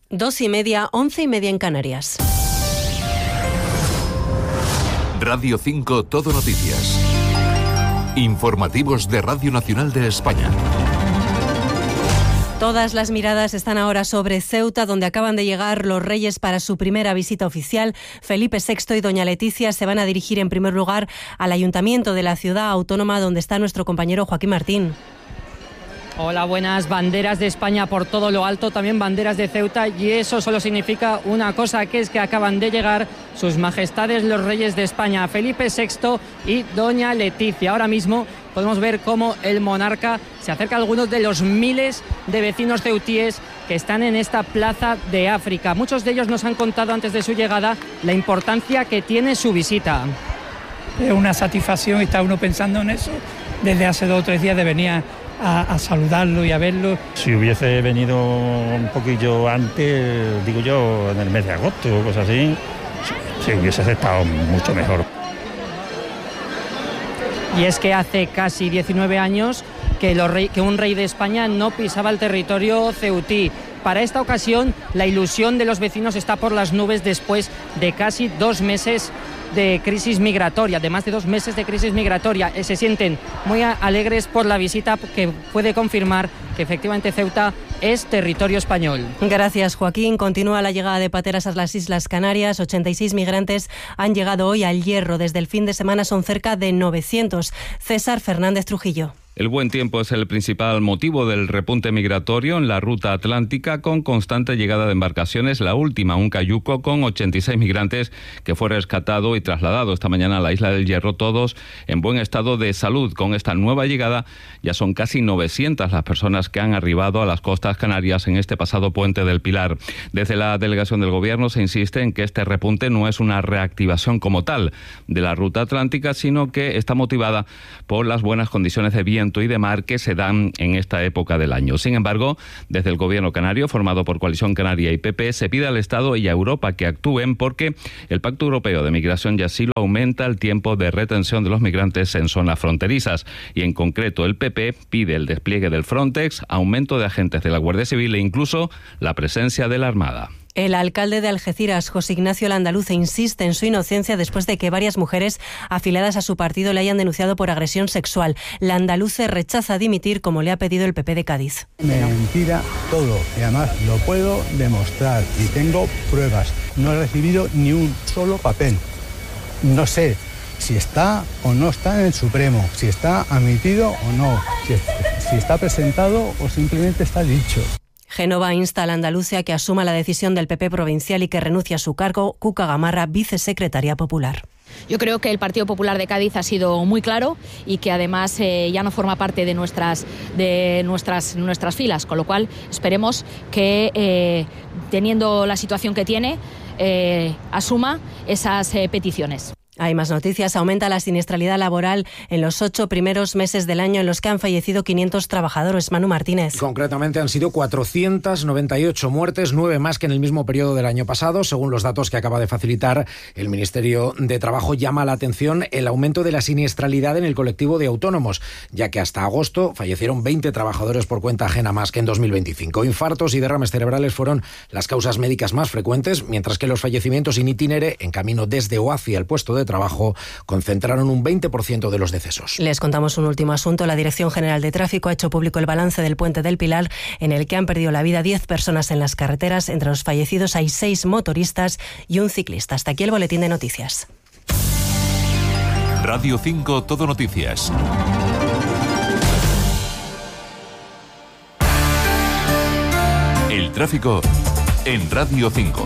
2:30, 11:30 en Canarias. Radio 5 Todo Noticias. Informativos de Radio Nacional de España. Todas las miradas están ahora sobre Ceuta, donde acaban de llegar los reyes para su primera visita oficial. Felipe VI y doña Leticia se van a dirigir en primer lugar al ayuntamiento de la ciudad autónoma, donde está nuestro compañero Joaquín Martín. Hola, buenas. Banderas de España por todo lo alto, también banderas de Ceuta, y eso solo significa una cosa, que es que acaban de llegar sus majestades los reyes de España, Felipe VI y doña Leticia. Ahora mismo podemos ver cómo el monarca se acerca a algunos de los miles de vecinos ceutíes que están en esta plaza de África. Muchos de ellos nos han contado antes de su llegada la importancia que tiene su visita. Es una satisfacción, está uno pensando en eso desde hace 2 o 3 días de venir a saludarlo y a verlo. Si hubiese venido un poquillo antes, digo yo, en el mes de agosto o cosas así, sí hubiese estado mucho mejor. Y es que hace casi 19 años que un rey de España no pisaba el territorio ceutí. Para esta ocasión, la ilusión de los vecinos está por las nubes después de casi 2 meses de crisis migratoria, de más de 2 meses de crisis migratoria. Se sienten muy alegres por la visita, que puede confirmar que efectivamente Ceuta es territorio español. Gracias, Joaquín. Continúa la llegada de pateras a las Islas Canarias. 86 migrantes han llegado hoy al Hierro. Desde el fin de semana son cerca de 900. César Fernández Trujillo. El buen tiempo es el principal motivo del repunte migratorio en la ruta atlántica, con constante llegada de embarcaciones. La última, un cayuco con 86 migrantes, que fue rescatado y trasladado esta mañana a la isla del Hierro, todos en buen estado de salud. Con esta nueva llegada ya son casi 900 las personas que han arribado a las costas canarias en este pasado puente del Pilar. Desde la delegación del Gobierno se insiste en que este repunte no es una reactivación como tal de la ruta atlántica, sino que está motivada por las buenas condiciones de viento y de mar que se dan en esta época del año. Sin embargo, desde el Gobierno canario, formado por Coalición Canaria y PP, se pide al Estado y a Europa que actúen, porque el Pacto Europeo de Migración y Asilo aumenta el tiempo de retención de los migrantes en zonas fronterizas, y en concreto el PP pide el despliegue del Frontex, aumento de agentes de la Guardia Civil e incluso la presencia de la Armada. El alcalde de Algeciras, José Ignacio Landaluce, insiste en su inocencia después de que varias mujeres afiliadas a su partido le hayan denunciado por agresión sexual. Landaluce rechaza dimitir, como le ha pedido el PP de Cádiz. Mentira todo, y además lo puedo demostrar y tengo pruebas. No he recibido ni un solo papel. No sé si está o no está en el Supremo, si está admitido o no, si está presentado o simplemente está dicho. Génova insta al Landaluce a que asuma la decisión del PP provincial y que renuncie a su cargo. Cuca Gamarra, vicesecretaria popular. Yo creo que el Partido Popular de Cádiz ha sido muy claro y que además ya no forma parte de nuestras filas, con lo cual esperemos que, teniendo la situación que tiene, asuma esas peticiones. Hay más noticias. Aumenta la siniestralidad laboral en los 8 primeros meses del año, en los que han fallecido 500 trabajadores. Manu Martínez. Concretamente han sido 498 muertes, 9 más que en el mismo periodo del año pasado. Según los datos que acaba de facilitar el Ministerio de Trabajo, llama la atención el aumento de la siniestralidad en el colectivo de autónomos, ya que hasta agosto fallecieron 20 trabajadores por cuenta ajena más que en 2025. Infartos y derrames cerebrales fueron las causas médicas más frecuentes, mientras que los fallecimientos in itinere, en camino desde o hacia el puesto de trabajo, concentraron un 20% de los decesos. Les contamos un último asunto. La Dirección General de Tráfico ha hecho público el balance del puente del Pilar, en el que han perdido la vida 10 personas en las carreteras. Entre los fallecidos hay 6 motoristas y un ciclista. Hasta aquí el boletín de noticias. Radio 5 Todo Noticias. El tráfico en Radio 5.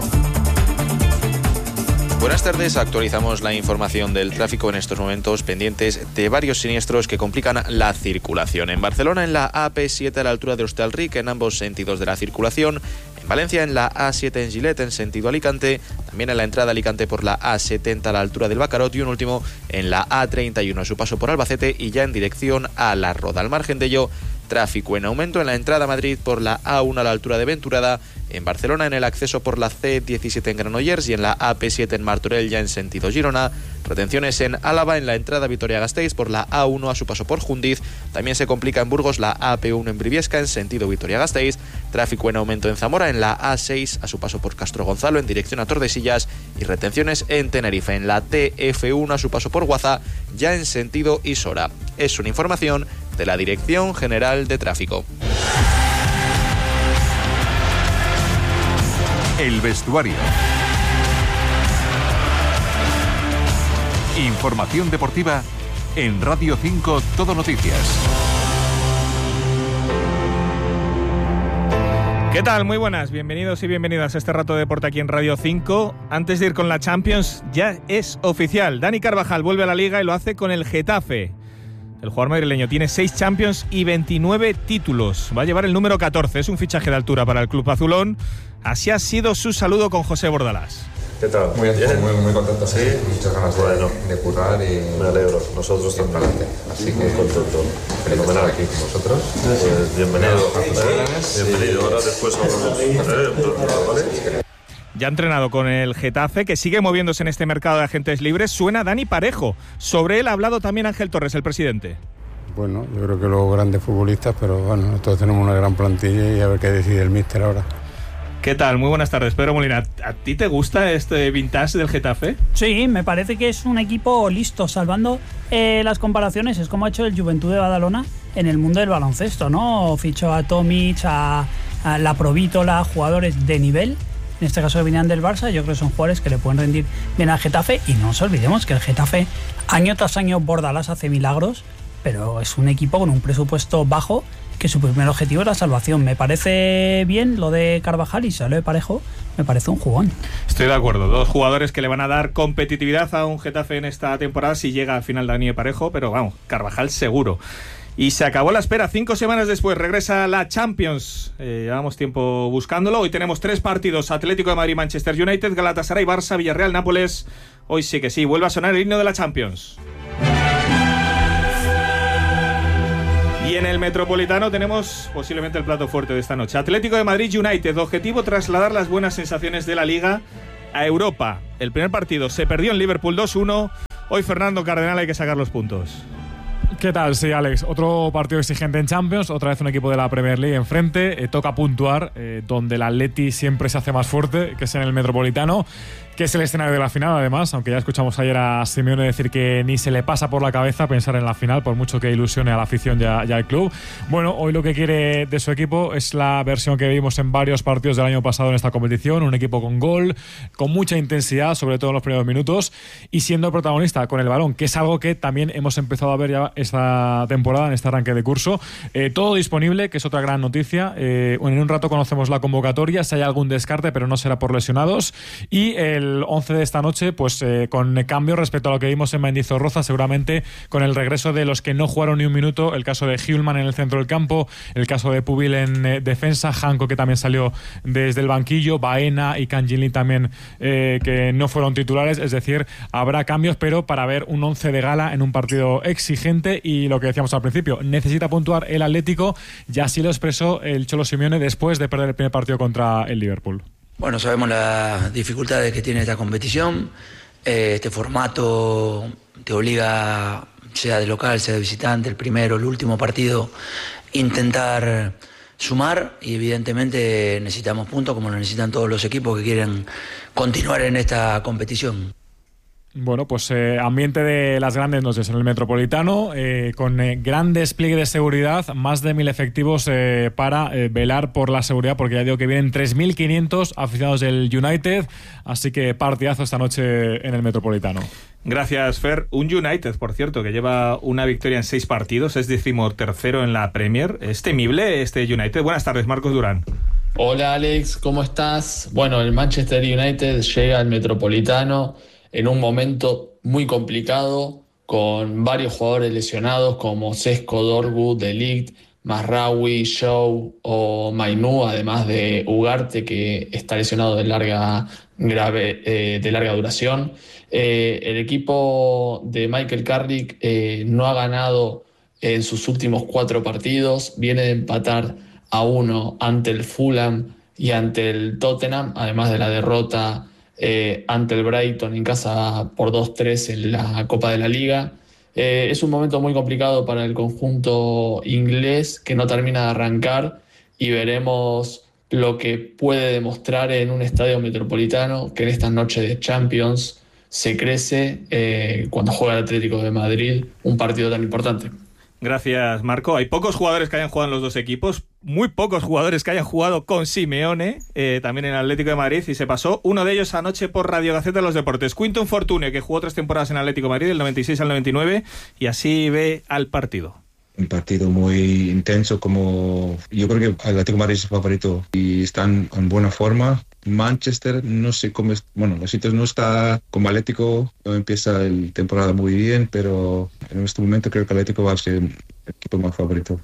Buenas tardes, actualizamos la información del tráfico en estos momentos, pendientes de varios siniestros que complican la circulación. En Barcelona, en la AP7 a la altura de Hostalric, en ambos sentidos de la circulación. En Valencia, en la A7 en Gilet, en sentido Alicante. También en la entrada a Alicante por la A70 a la altura del Bacarot. Y un último en la A31 a su paso por Albacete y ya en dirección a La Roda. Al margen de ello, Tráfico en aumento en la entrada a Madrid por la A1 a la altura de Venturada, en Barcelona en el acceso por la C17 en Granollers y en la AP7 en Martorell ya en sentido Girona. Retenciones en Álava en la entrada a Vitoria-Gasteiz por la A1 a su paso por Jundiz. También se complica en Burgos la AP1 en Briviesca en sentido Vitoria-Gasteiz. Tráfico en aumento en Zamora en la A6 a su paso por Castro Gonzalo en dirección a Tordesillas y retenciones en Tenerife en la TF1 a su paso por Guaza ya en sentido Isora. Es una información de la Dirección General de Tráfico. El vestuario. Información deportiva en Radio 5 Todo Noticias. ¿Qué tal? Muy buenas, bienvenidos y bienvenidas a este rato de deporte aquí en Radio 5. Antes de ir con la Champions, ya es oficial. Dani Carvajal vuelve a la Liga y lo hace con el Getafe. El jugador madrileño tiene 6 Champions y 29 títulos. Va a llevar el número 14, es un fichaje de altura para el club azulón. Así ha sido su saludo con José Bordalás. ¿Qué tal? Muy contento, sí. Muchas ganas de currar y me alegro. Nosotros también. Así que muy contento. Fenomenal aquí con vosotros. Pues bienvenido. Bienvenido. Ahora después hablamos. Ya ha entrenado con el Getafe, que sigue moviéndose en este mercado de agentes libres. Suena Dani Parejo. Sobre él ha hablado también Ángel Torres, el presidente. Bueno, yo creo que los grandes futbolistas, pero bueno, nosotros tenemos una gran plantilla y a ver qué decide el míster ahora. ¿Qué tal? Muy buenas tardes, Pedro Molina. ¿A ti te gusta este vintage del Getafe? Sí, me parece que es un equipo listo, salvando las comparaciones. Es como ha hecho el Juventud de Badalona en el mundo del baloncesto, ¿no? Fichó a Tomic, a la Provítola, jugadores de nivel. En este caso venían del Barça. Yo creo que son jugadores que le pueden rendir bien al Getafe. Y no nos olvidemos que el Getafe, año tras año, Bordalás hace milagros, pero es un equipo con un presupuesto bajo, que su primer objetivo es la salvación. Me parece bien lo de Carvajal y solo de Parejo, me parece un jugón. Estoy de acuerdo, 2 jugadores que le van a dar competitividad a un Getafe en esta temporada si llega al final Dani Parejo, pero vamos, Carvajal seguro. Y se acabó la espera, 5 semanas después regresa la Champions. Llevamos tiempo buscándolo. Hoy tenemos 3 partidos: Atlético de Madrid, Manchester United, Galatasaray, Barça, Villarreal, Nápoles. Hoy sí que sí, vuelve a sonar el himno de la Champions. Y en el Metropolitano tenemos posiblemente el plato fuerte de esta noche. Atlético de Madrid United. Objetivo: trasladar las buenas sensaciones de la Liga a Europa. El primer partido se perdió en Liverpool 2-1. Hoy Fernando Cardenal hay que sacar los puntos. ¿Qué tal? Sí, Alex. Otro partido exigente en Champions. Otra vez un equipo de la Premier League enfrente. Toca puntuar donde el Atleti siempre se hace más fuerte, que es en el Metropolitano, que es el escenario de la final, además, aunque ya escuchamos ayer a Simeone decir que ni se le pasa por la cabeza pensar en la final, por mucho que ilusione a la afición y al club. Bueno, hoy lo que quiere de su equipo es la versión que vimos en varios partidos del año pasado en esta competición, un equipo con gol, con mucha intensidad, sobre todo en los primeros minutos, y siendo protagonista con el balón, que es algo que también hemos empezado a ver ya esta temporada, en este arranque de curso. Todo disponible, que es otra gran noticia. En un rato conocemos la convocatoria, si hay algún descarte, pero no será por lesionados, y el 11 de esta noche, pues con cambio respecto a lo que vimos en Mendizorroza, seguramente con el regreso de los que no jugaron ni un minuto, el caso de Hjulman en el centro del campo, el caso de Pubil en defensa, Janko, que también salió desde el banquillo, Baena y Canjinli también, que no fueron titulares. Es decir, habrá cambios, pero para ver un 11 de gala en un partido exigente. Y lo que decíamos al principio, necesita puntuar el Atlético, y así lo expresó el Cholo Simeone después de perder el primer partido contra el Liverpool. Bueno, sabemos las dificultades que tiene esta competición. Este formato te obliga, sea de local, sea de visitante, el primero, el último partido, intentar sumar, y evidentemente necesitamos puntos como lo necesitan todos los equipos que quieren continuar en esta competición. Bueno, pues ambiente de las grandes noches en el Metropolitano, con gran despliegue de seguridad, más de 1.000 efectivos para velar por la seguridad, porque ya digo que vienen 3.500 aficionados del United, así que partidazo esta noche en el Metropolitano. Gracias, Fer. Un United, por cierto, que lleva una victoria en 6 partidos, es 13º en la Premier. ¿Es temible este United? Buenas tardes, Marcos Durán. Hola, Alex, ¿cómo estás? Bueno, el Manchester United llega al Metropolitano en un momento muy complicado, con varios jugadores lesionados como Sesco, Dorgu, De Ligt, Mazraoui, Shaw o Mainú, además de Ugarte, que está lesionado de larga duración. El equipo de Michael Carrick no ha ganado en sus últimos 4 partidos, viene de empatar a 1 ante el Fulham y ante el Tottenham, además de la derrota ante el Brighton en casa por 2-3 en la Copa de la Liga. Es un momento muy complicado para el conjunto inglés, que no termina de arrancar, y veremos lo que puede demostrar en un estadio metropolitano, que en esta noche de Champions se crece cuando juega el Atlético de Madrid, un partido tan importante. Gracias, Marco. Hay pocos jugadores que hayan jugado en los dos equipos, muy pocos jugadores que hayan jugado con Simeone, también en Atlético de Madrid, y se pasó uno de ellos anoche por Radio Gaceta de los Deportes. Quinto Infortunio, que jugó 3 temporadas en Atlético de Madrid, del 96 al 99, y así ve al partido. Un partido muy intenso, como yo creo que Atlético de Madrid es el favorito y están en buena forma. Manchester, no sé cómo es, bueno, la situación no está como Atlético, no empieza la temporada muy bien, pero en este momento creo que Atlético va a ser el equipo más favorito.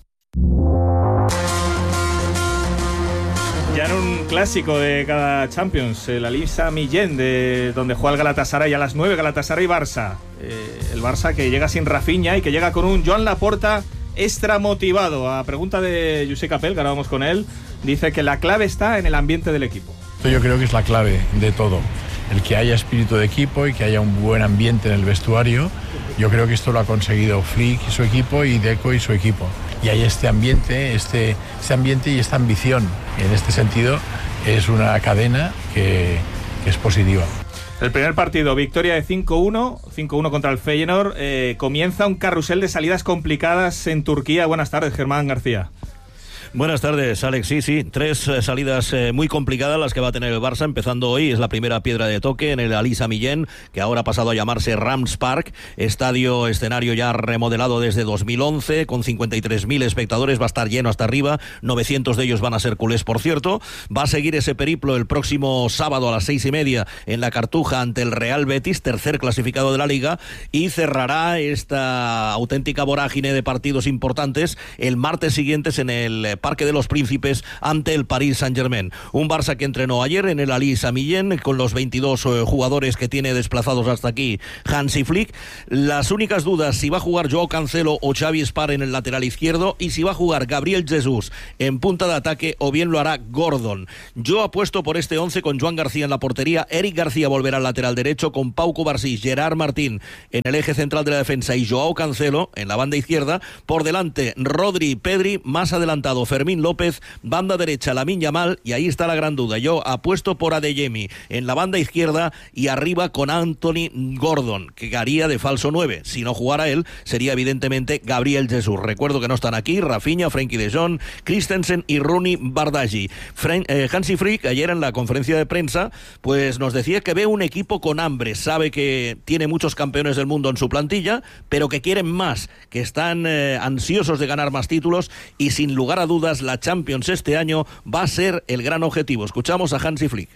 Ya en un clásico de cada Champions, el Alisa Millén, de donde juega el Galatasaray a las 9, Galatasaray-Barça. El Barça que llega sin Rafinha y que llega con un Joan Laporta extra motivado. A pregunta de Josep Capel, que ahora vamos con él, dice que la clave está en el ambiente del equipo. Yo creo que es la clave de todo, el que haya espíritu de equipo y que haya un buen ambiente en el vestuario. Yo creo que esto lo ha conseguido Flick y su equipo y Deco y su equipo. Y hay este ambiente, este ambiente y esta ambición. Y en este sentido es una cadena que es positiva. El primer partido, victoria de 5-1 contra el Feyenoord. Comienza un carrusel de salidas complicadas en Turquía. Buenas tardes, Germán García. Buenas tardes, Alex. Sí, 3 salidas muy complicadas las que va a tener el Barça, empezando hoy. Es la primera piedra de toque en el Alisa Millén, que ahora ha pasado a llamarse Rams Park, escenario ya remodelado desde 2011, con 53.000 espectadores, va a estar lleno hasta arriba, 900 de ellos van a ser culés, por cierto. Va a seguir ese periplo el próximo sábado a las 6:30 en la Cartuja ante el Real Betis, tercer clasificado de la Liga, y cerrará esta auténtica vorágine de partidos importantes el martes siguientes en el Parque de los Príncipes ante el Paris Saint-Germain. Un Barça que entrenó ayer en el Alisa Millén con los 22 jugadores que tiene desplazados hasta aquí Hansi Flick. Las únicas dudas, si va a jugar Joao Cancelo o Xavi Spar en el lateral izquierdo, y si va a jugar Gabriel Jesús en punta de ataque o bien lo hará Gordon. Yo apuesto por este 11 con Joan García en la portería, Eric García volverá al lateral derecho con Pau Covarsí, Gerard Martín en el eje central de la defensa y Joao Cancelo en la banda izquierda. Por delante Rodri y Pedri, más adelantado Fermín López, banda derecha Lamine Yamal, y ahí está la gran duda. Yo apuesto por Adeyemi en la banda izquierda y arriba con Anthony Gordon, que haría de falso 9. Si no jugara él, sería evidentemente Gabriel Jesús. Recuerdo que no están aquí Rafinha, Frenkie de Jong, Christensen y Rooney Bardghji. Hansi Flick ayer en la conferencia de prensa pues nos decía que ve un equipo con hambre, sabe que tiene muchos campeones del mundo en su plantilla, pero que quieren más, que están ansiosos de ganar más títulos, y sin lugar a dudas la Champions este año va a ser el gran objetivo. Escuchamos a Hansi Flick.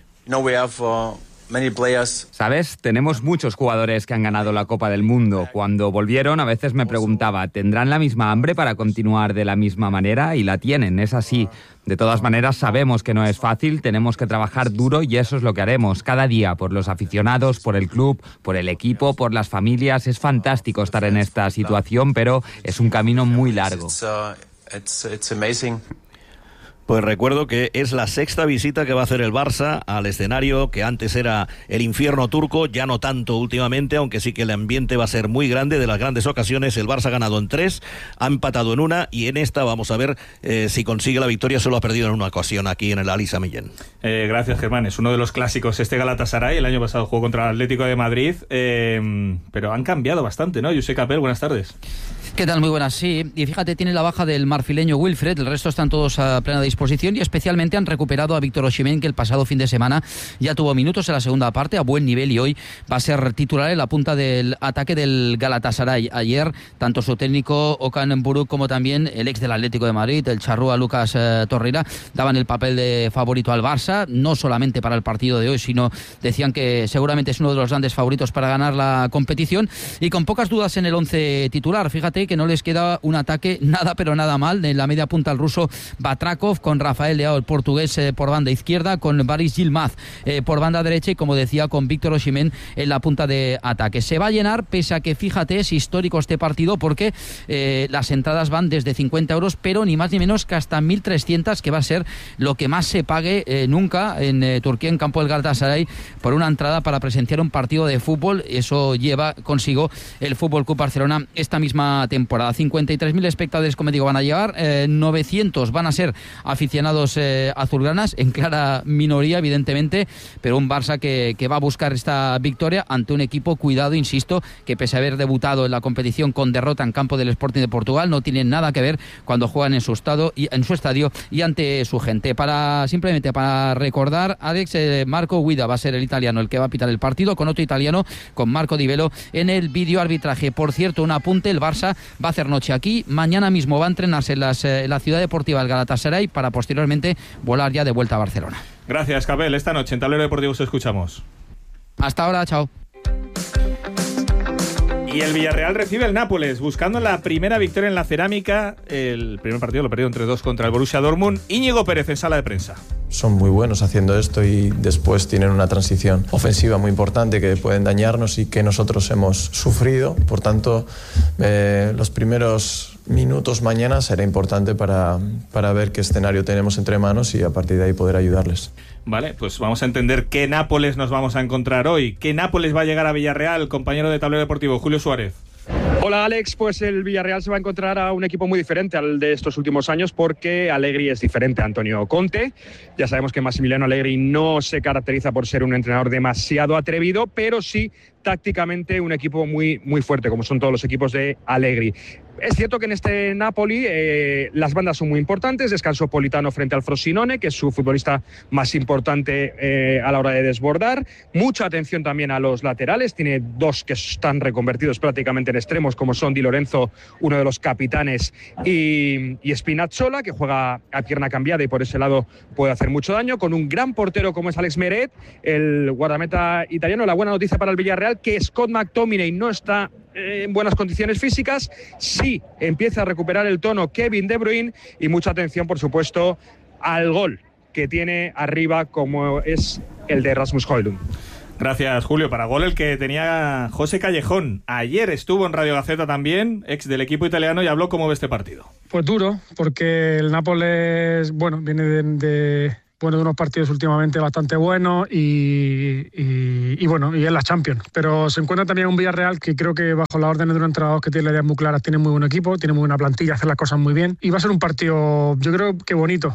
¿Sabes? Tenemos muchos jugadores que han ganado la Copa del Mundo. Cuando volvieron, a veces me preguntaba, ¿tendrán la misma hambre para continuar de la misma manera? Y la tienen, es así. De todas maneras, sabemos que no es fácil, tenemos que trabajar duro y eso es lo que haremos cada día, por los aficionados, por el club, por el equipo, por las familias. Es fantástico estar en esta situación, pero es un camino muy largo. It's amazing. Pues recuerdo que es la 6ª visita que va a hacer el Barça al escenario que antes era el infierno turco, ya no tanto últimamente, aunque sí que el ambiente va a ser muy grande. De las grandes ocasiones el Barça ha ganado en 3, ha empatado en 1 y en esta vamos a ver si consigue la victoria. Solo ha perdido en una ocasión aquí en el Alisa Millén. Gracias, Germán. Es uno de los clásicos este Galatasaray. El año pasado jugó contra el Atlético de Madrid, pero han cambiado bastante, ¿no? Josep Capel, buenas tardes. ¿Qué tal? Muy buenas, sí. Y fíjate, tiene la baja del marfileño Wilfred, el resto están todos a plena disposición y especialmente han recuperado a Víctor Osimhen, que el pasado fin de semana ya tuvo minutos en la segunda parte a buen nivel y hoy va a ser titular en la punta del ataque del Galatasaray. Ayer, tanto su técnico Okan Buruk como también el ex del Atlético de Madrid, el charrúa Lucas Torreira, daban el papel de favorito al Barça, no solamente para el partido de hoy, sino decían que seguramente es uno de los grandes favoritos para ganar la competición y con pocas dudas en el 11 titular. Fíjate que no les queda un ataque nada pero nada mal. En la media punta el ruso Batrakov, con Rafael Leao, el portugués, por banda izquierda, con Baris Yilmaz por banda derecha y, como decía, con Víctor Osimhen en la punta de ataque. Se va a llenar, pese a que, fíjate, es histórico este partido porque las entradas van desde 50 euros, pero ni más ni menos que hasta 1.300, que va a ser lo que más se pague nunca en Turquía, en campo del Galatasaray, por una entrada para presenciar un partido de fútbol. Eso lleva consigo el Fútbol Club Barcelona esta misma temporada. 53.000 espectadores, como digo, van a llegar, 900 van a ser aficionados azulgranas, en clara minoría, evidentemente, pero un Barça que va a buscar esta victoria ante un equipo, cuidado, insisto, que pese a haber debutado en la competición con derrota en campo del Sporting de Portugal, no tiene nada que ver cuando juegan en su estadio y ante su gente. Simplemente para recordar, Alex, Marco Guida va a ser el italiano el que va a pitar el partido, con otro italiano, con Marco Di Velo, en el vídeo arbitraje. Por cierto, un apunte: el Barça va a hacer noche aquí, mañana mismo va a entrenarse en la ciudad deportiva del Galatasaray para posteriormente volar ya de vuelta a Barcelona. Gracias, Capel. Esta noche en Tablero Deportivo os escuchamos. Hasta ahora, chao. Y el Villarreal recibe el Nápoles, buscando la primera victoria en la cerámica. El primer partido lo perdió 3-2 contra el Borussia Dortmund. Íñigo Pérez en sala de prensa. Son muy buenos haciendo esto y después tienen una transición ofensiva muy importante que pueden dañarnos y que nosotros hemos sufrido. Por tanto, los primeros minutos mañana será importante para ver qué escenario tenemos entre manos y a partir de ahí poder ayudarles. Vale, pues vamos a entender qué Nápoles nos vamos a encontrar hoy. ¿Qué Nápoles va a llegar a Villarreal? Compañero de Tablero Deportivo, Julio Suárez. Hola Alex, pues el Villarreal se va a encontrar a un equipo muy diferente al de estos últimos años porque Allegri es diferente a Antonio Conte. Ya sabemos que Massimiliano Allegri no se caracteriza por ser un entrenador demasiado atrevido, pero sí tácticamente un equipo muy, muy fuerte, como son todos los equipos de Allegri. Es cierto que en este Napoli las bandas son muy importantes. Descansó Politano frente al Frosinone, que es su futbolista más importante a la hora de desbordar. Mucha atención también a los laterales. Tiene dos que están reconvertidos prácticamente en extremos, como son Di Lorenzo, uno de los capitanes, y Spinazzola, que juega a pierna cambiada y por ese lado puede hacer mucho daño. Con un gran portero como es Alex Meret, el guardameta italiano. La buena noticia para el Villarreal, que Scott McTominay no está en buenas condiciones físicas. Sí empieza a recuperar el tono Kevin De Bruyne, y mucha atención, por supuesto, al gol que tiene arriba, como es el de Rasmus Højlund. Gracias, Julio. Para gol el que tenía José Callejón. Ayer estuvo en Radio Gaceta también, ex del equipo italiano, y habló cómo ve este partido. Pues duro, porque el Nápoles, viene de unos partidos últimamente bastante buenos y es la Champions. Pero se encuentra también un Villarreal que creo que, bajo las órdenes de un entrenador que tiene las ideas muy claras, tiene muy buen equipo, tiene muy buena plantilla, hace las cosas muy bien, y va a ser un partido, yo creo que bonito.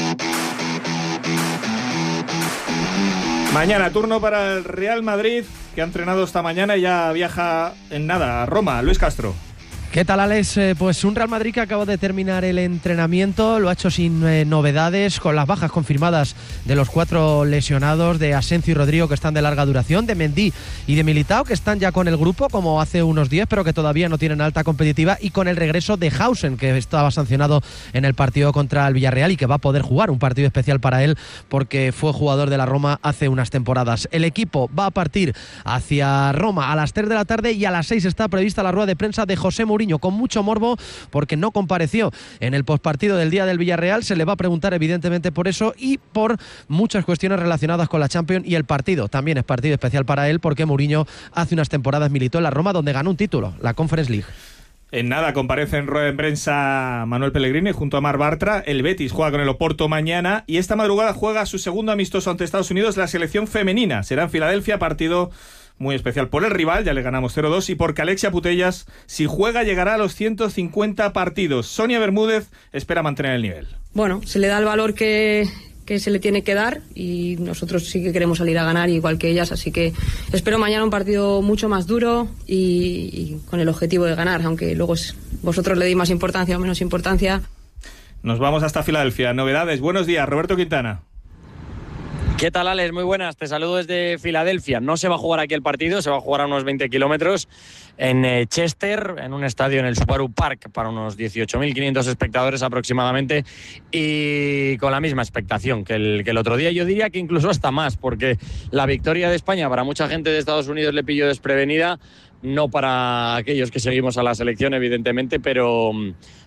Mañana turno para el Real Madrid, que ha entrenado esta mañana y ya viaja en nada a Roma. Luis Castro. ¿Qué tal, Alex? Pues un Real Madrid que acaba de terminar el entrenamiento, lo ha hecho sin novedades, con las bajas confirmadas de los 4 lesionados, de Asensio y Rodrigo, que están de larga duración, de Mendy y de Militao, que están ya con el grupo como hace unos días, pero que todavía no tienen alta competitiva, y con el regreso de Hausen, que estaba sancionado en el partido contra el Villarreal y que va a poder jugar, un partido especial para él porque fue jugador de la Roma hace unas temporadas. El equipo va a partir hacia Roma a las 3 de la tarde y a las 6 está prevista la rueda de prensa de José Mourinho, con mucho morbo porque no compareció en el postpartido del día del Villarreal. Se le va a preguntar evidentemente por eso y por muchas cuestiones relacionadas con la Champions y el partido. También es partido especial para él porque Mourinho hace unas temporadas militó en la Roma, donde ganó un título, la Conference League. En nada comparece en rueda de prensa Manuel Pellegrini junto a Marc Bartra. El Betis juega con el Oporto mañana y esta madrugada juega su segundo amistoso ante Estados Unidos la selección femenina. Será en Filadelfia, partido muy especial por el rival, ya le ganamos 0-2, y porque Alexia Putellas, si juega, llegará a los 150 partidos. Sonia Bermúdez espera mantener el nivel. Bueno, se le da el valor que se le tiene que dar y nosotros sí que queremos salir a ganar igual que ellas, así que espero mañana un partido mucho más duro y con el objetivo de ganar, aunque luego vosotros le deis más importancia o menos importancia. Nos vamos hasta Filadelfia. Novedades. Buenos días, Roberto Quintana. ¿Qué tal, Alex? Muy buenas, te saludo desde Filadelfia. No se va a jugar aquí el partido, se va a jugar a unos 20 kilómetros en Chester, en un estadio en el Subaru Park, para unos 18.500 espectadores aproximadamente, y con la misma expectación que el otro día. Yo diría que incluso hasta más, porque la victoria de España para mucha gente de Estados Unidos le pilló desprevenida, no para aquellos que seguimos a la selección, evidentemente, pero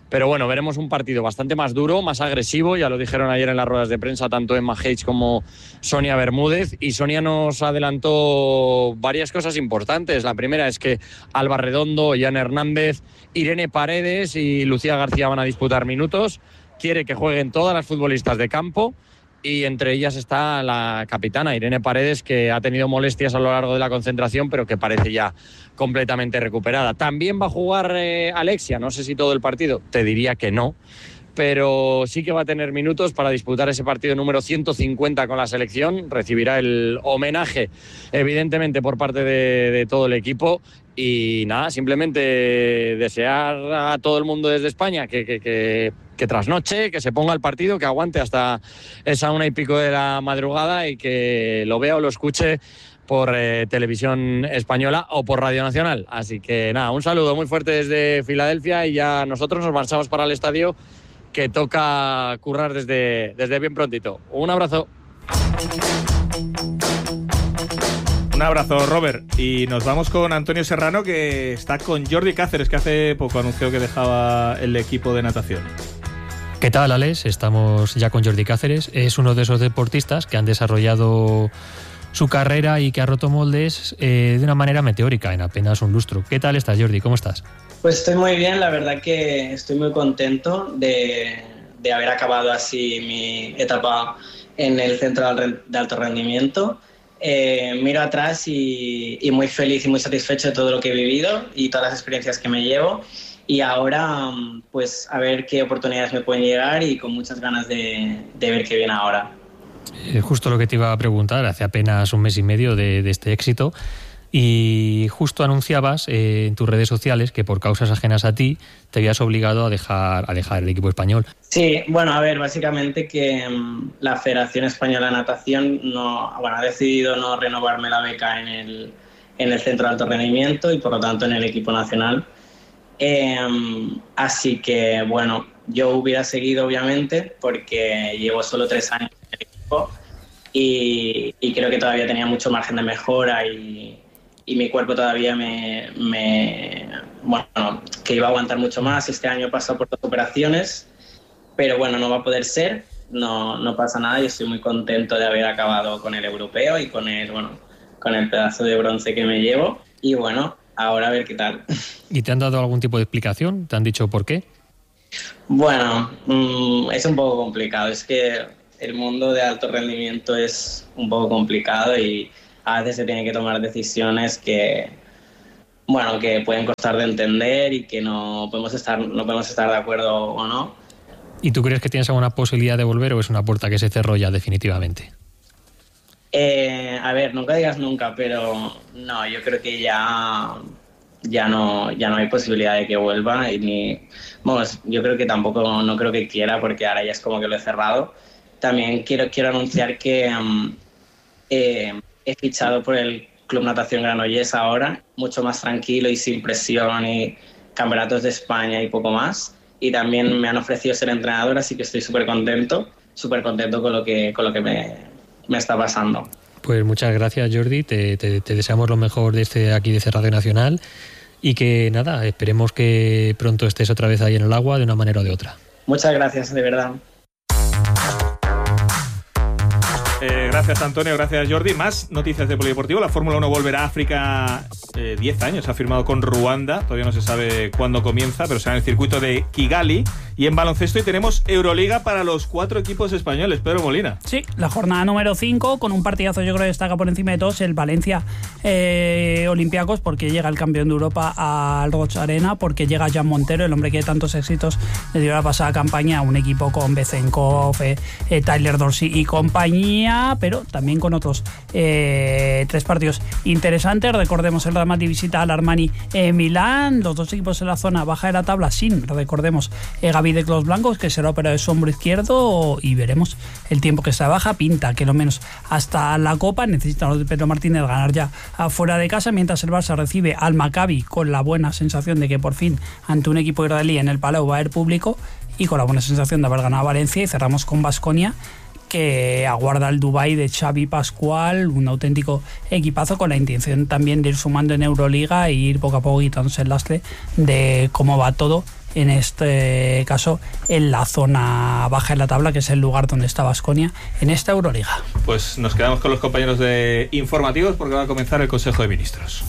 Pero bueno, veremos un partido bastante más duro, más agresivo, ya lo dijeron ayer en las ruedas de prensa tanto Emma Hayes como Sonia Bermúdez, y Sonia nos adelantó varias cosas importantes. La primera es que Alba Redondo, Jan Hernández, Irene Paredes y Lucía García van a disputar minutos. Quiere que jueguen todas las futbolistas de campo, y entre ellas está la capitana Irene Paredes, que ha tenido molestias a lo largo de la concentración, pero que parece ya completamente recuperada. También va a jugar Alexia, no sé si todo el partido, te diría que no, pero sí que va a tener minutos para disputar ese partido número 150 con la selección. Recibirá el homenaje, evidentemente, por parte de todo el equipo. Y nada, simplemente desear a todo el mundo desde España que trasnoche, que se ponga el partido, que aguante hasta esa 1:00 de la madrugada y que lo vea o lo escuche por Televisión Española o por Radio Nacional. Así que nada, un saludo muy fuerte desde Filadelfia, y ya nosotros nos marchamos para el estadio, que toca currar desde bien prontito. Un abrazo. Un abrazo, Robert. Y nos vamos con Antonio Serrano, que está con Jordi Cáceres, que hace poco anunció que dejaba el equipo de natación. ¿Qué tal, Alex? Estamos ya con Jordi Cáceres. Es uno de esos deportistas que han desarrollado su carrera y que ha roto moldes de una manera meteórica en apenas un lustro. ¿Qué tal estás, Jordi? ¿Cómo estás? Pues estoy muy bien, la verdad que estoy muy contento de haber acabado así mi etapa en el centro de alto rendimiento. Miro atrás y muy feliz y muy satisfecho de todo lo que he vivido y todas las experiencias que me llevo, y ahora pues a ver qué oportunidades me pueden llegar, y con muchas ganas de ver qué viene ahora. Justo lo que te iba a preguntar, hace apenas un mes y medio de este éxito, y justo anunciabas en tus redes sociales que por causas ajenas a ti te habías obligado a dejar el equipo español. Sí, bueno, a ver, básicamente que la Federación Española de Natación ha decidido no renovarme la beca en el centro de alto rendimiento y por lo tanto en el equipo nacional. Así que bueno, yo hubiera seguido obviamente, porque llevo solo 3 años en el equipo y creo que todavía tenía mucho margen de mejora, y mi cuerpo todavía que iba a aguantar mucho más. Este año he pasado por 2 operaciones, pero bueno, no va a poder ser, no pasa nada. Yo estoy muy contento de haber acabado con el europeo y con el pedazo de bronce que me llevo, y bueno, ahora a ver qué tal. ¿Y te han dado algún tipo de explicación? ¿Te han dicho por qué? Bueno, es un poco complicado, es que el mundo de alto rendimiento es un poco complicado y a veces se tienen que tomar decisiones que pueden costar de entender y que no podemos estar de acuerdo o no. ¿Y tú crees que tienes alguna posibilidad de volver, o es una puerta que se cerró ya definitivamente? A ver, nunca digas nunca, pero no, yo creo que ya no hay posibilidad de que vuelva, yo creo que tampoco, no creo que quiera, porque ahora ya es como que lo he cerrado. También quiero anunciar que he fichado por el Club Natación Granollers ahora, mucho más tranquilo y sin presión, y campeonatos de España y poco más. Y también me han ofrecido ser entrenador, así que estoy súper contento con lo que me está pasando. Pues muchas gracias, Jordi, te deseamos lo mejor de aquí de Radio Nacional, y que nada, esperemos que pronto estés otra vez ahí en el agua de una manera o de otra. Muchas gracias, de verdad. Gracias, Antonio, gracias, Jordi. Más noticias de polideportivo. La Fórmula 1 volverá a África 10 años. Ha firmado con Ruanda. Todavía no se sabe cuándo comienza, pero será en el circuito de Kigali. Y en baloncesto y tenemos Euroliga para los 4 equipos españoles. Pedro Molina. Sí, la jornada número 5, con un partidazo yo creo que destaca por encima de todos el Valencia Olympiacos, porque llega el campeón de Europa al Roig Arena, porque llega Jan Montero, el hombre que tantos éxitos le dio la pasada campaña, un equipo con Bezenkov, Tyler Dorsey y compañía, pero también con otros 3 partidos interesantes. Recordemos, el Real Madrid visita al Armani Milán, los 2 equipos en la zona baja de la tabla sin, recordemos, Gaby de los Blancos, que será operado de su hombro izquierdo, y veremos el tiempo que se baja. Pinta que lo menos hasta la Copa necesitan los de Pedro Martínez ganar ya afuera de casa, mientras el Barça recibe al Maccabi con la buena sensación de que por fin ante un equipo israelí en el Palau va a haber público, y con la buena sensación de haber ganado a Valencia. Y cerramos con Baskonia, que aguarda el Dubái de Xavi Pascual, un auténtico equipazo, con la intención también de ir sumando en Euroliga e ir poco a poco quitándose el lastre de cómo va todo en este caso en la zona baja de la tabla, que es el lugar donde está Baskonia en esta Euroliga. Pues nos quedamos con los compañeros de informativos porque va a comenzar el Consejo de Ministros.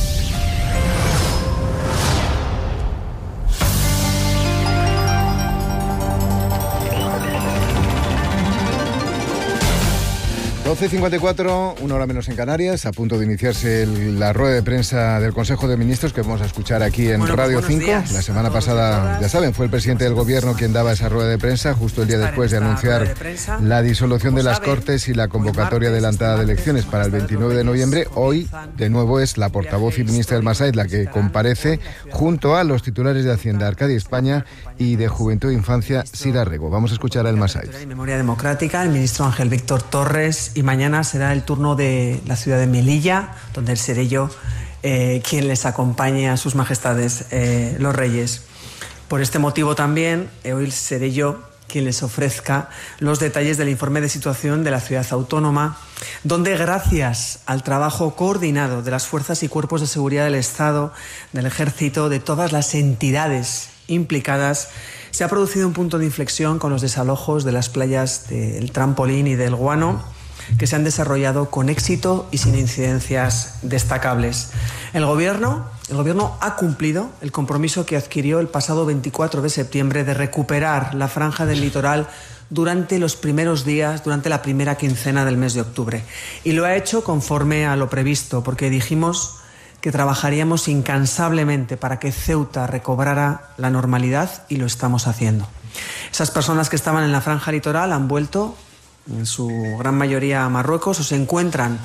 ...12:54, 1 hora menos en Canarias, a punto de iniciarse la rueda de prensa del Consejo de Ministros que vamos a escuchar aquí en Radio 5. La semana pasada, ya saben, fue el presidente del Gobierno quien daba esa rueda de prensa justo el día después de anunciar la disolución de las Cortes y la convocatoria adelantada de elecciones para el 29 de noviembre. Hoy, de nuevo, es la portavoz y ministra del Massaed la que comparece junto a los titulares de Hacienda, Arcadia España, y de Juventud e Infancia, Sira Rego. Vamos a escuchar al Massaed. Memoria Democrática, el ministro Ángel Víctor Torres, y mañana será el turno de la ciudad de Melilla, donde seré yo quien les acompañe a sus majestades los reyes. Por este motivo también, hoy seré yo quien les ofrezca los detalles del informe de situación de la ciudad autónoma, donde gracias al trabajo coordinado de las fuerzas y cuerpos de seguridad del Estado, del Ejército, de todas las entidades implicadas, se ha producido un punto de inflexión con los desalojos de las playas del Trampolín y del Guano, que se han desarrollado con éxito y sin incidencias destacables. El Gobierno ha cumplido el compromiso que adquirió el pasado 24 de septiembre de recuperar la franja del litoral durante los primeros días, durante la primera quincena del mes de octubre. Y lo ha hecho conforme a lo previsto, porque dijimos que trabajaríamos incansablemente para que Ceuta recobrara la normalidad, y lo estamos haciendo. Esas personas que estaban en la franja litoral han vuelto, en su gran mayoría a Marruecos, o se encuentran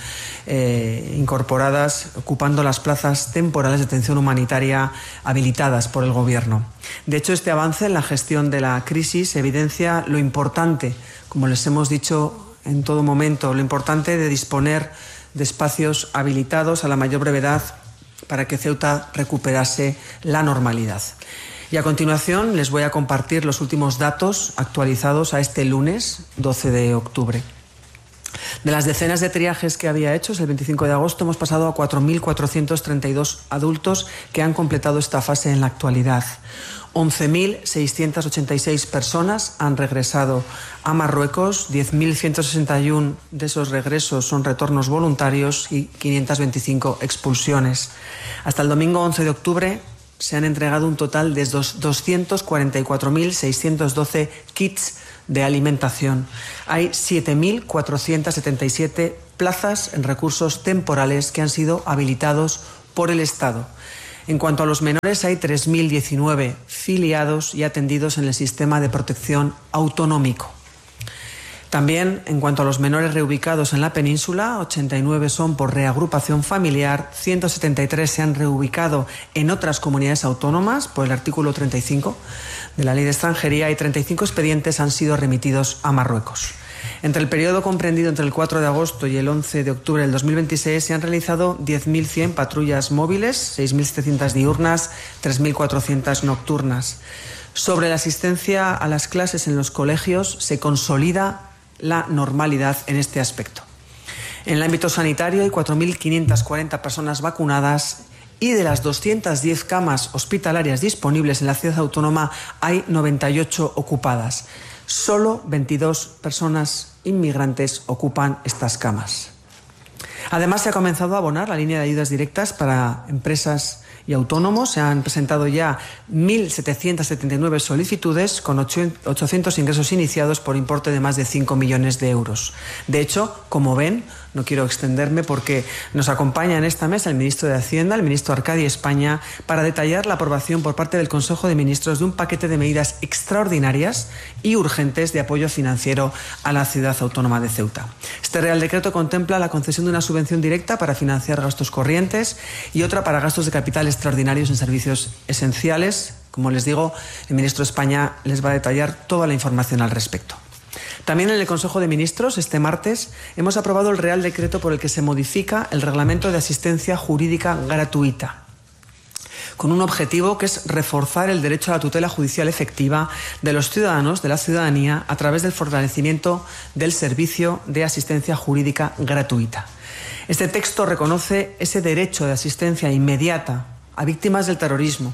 incorporadas, ocupando las plazas temporales de atención humanitaria habilitadas por el Gobierno. De hecho, este avance en la gestión de la crisis evidencia lo importante, como les hemos dicho en todo momento, lo importante de disponer de espacios habilitados a la mayor brevedad para que Ceuta recuperase la normalidad. Y a continuación les voy a compartir los últimos datos actualizados a este lunes 12 de octubre. De las decenas de triajes que había hechos el 25 de agosto, hemos pasado a 4.432 adultos que han completado esta fase en la actualidad. 11.686 personas han regresado a Marruecos, 10.161 de esos regresos son retornos voluntarios y 525 expulsiones. Hasta el domingo 11 de octubre se han entregado un total de 244.612 kits de alimentación. Hay 7.477 plazas en recursos temporales que han sido habilitados por el Estado. En cuanto a los menores, hay 3.019 filiados y atendidos en el sistema de protección autonómico. También, en cuanto a los menores reubicados en la península, 89 son por reagrupación familiar, 173 se han reubicado en otras comunidades autónomas por el artículo 35 de la Ley de Extranjería, y 35 expedientes han sido remitidos a Marruecos. Entre el periodo comprendido entre el 4 de agosto y el 11 de octubre del 2026 se han realizado 10.100 patrullas móviles, 6.700 diurnas, 3.400 nocturnas. Sobre la asistencia a las clases en los colegios, se consolida la normalidad en este aspecto. En el ámbito sanitario hay 4.540 personas vacunadas, y de las 210 camas hospitalarias disponibles en la ciudad autónoma hay 98 ocupadas. Solo 22 personas inmigrantes ocupan estas camas. Además, se ha comenzado a abonar la línea de ayudas directas para empresas y autónomos. Se han presentado ya 1.779 solicitudes con 800 ingresos iniciados por importe de más de 5 millones de euros. De hecho, como ven, no quiero extenderme porque nos acompaña en esta mesa el ministro de Hacienda, el ministro Arcadia España, para detallar la aprobación por parte del Consejo de Ministros de un paquete de medidas extraordinarias y urgentes de apoyo financiero a la ciudad autónoma de Ceuta. Este Real Decreto contempla la concesión de una subvención directa para financiar gastos corrientes y otra para gastos de capital extraordinarios en servicios esenciales. Como les digo, el ministro de España les va a detallar toda la información al respecto. También en el Consejo de Ministros, este martes, hemos aprobado el Real Decreto por el que se modifica el Reglamento de Asistencia Jurídica Gratuita, con un objetivo que es reforzar el derecho a la tutela judicial efectiva de los ciudadanos, de la ciudadanía, a través del fortalecimiento del servicio de asistencia jurídica gratuita. Este texto reconoce ese derecho de asistencia inmediata a víctimas del terrorismo,